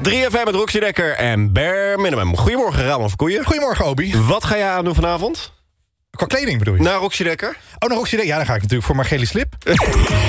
3FM met Roxy Dekker en Bare Minimum. Goedemorgen, Ramon Verkoeien. Goedemorgen, Obi. Wat ga jij aan doen vanavond? Qua kleding bedoel je? Naar Roxy Dekker? Oh, naar Roxy Dekker. Ja, dan ga ik natuurlijk voor Margeli Slip.